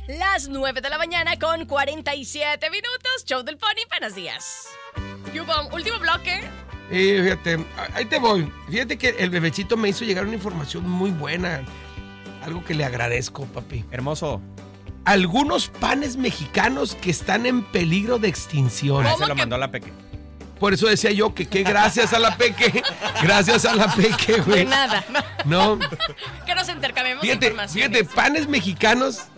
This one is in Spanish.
Las 9 de la mañana con 47 minutos. Show del Pony, buenos días. Yubo, último bloque. Fíjate, ahí te voy. Fíjate que el bebecito me hizo llegar una información muy buena. Algo que le agradezco, papi. Hermoso. Algunos panes mexicanos que están en peligro de extinción. Se lo mandó a la Peque. Por eso decía yo que gracias a la Peque. Gracias a la Peque, güey. De nada. No. Que nos intercambiemos Fíjate, información. panes mexicanos